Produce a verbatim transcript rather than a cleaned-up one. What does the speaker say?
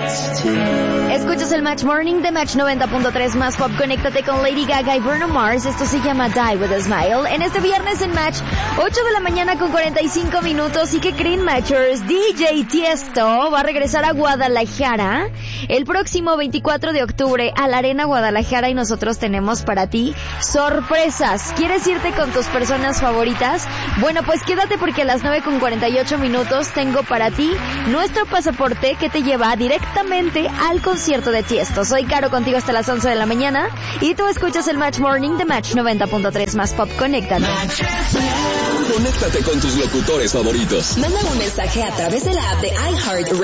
Escuchas el Match Morning de Match noventa punto tres más pop. Conéctate con Lady Gaga y Bruno Mars. Esto se llama Die With A Smile. En este viernes en Match, ocho de la mañana con cuarenta y cinco minutos. ¿Y qué creen, Matchers? D J Tiesto va a regresar a Guadalajara el próximo veinticuatro de octubre a la Arena Guadalajara y nosotros tenemos para ti sorpresas. ¿Quieres irte con tus personas favoritas? Bueno, pues quédate porque a las nueve con cuarenta y ocho minutos tengo para ti nuestro pasaporte que te lleva directamente al concierto de Tiesto. Soy Caro, contigo hasta las once de la mañana y tú escuchas el Match Morning de Match noventa punto tres más pop. Conéctate. Conéctate con tus locutores favoritos. Manda un mensaje a través de la app de iHeartRadio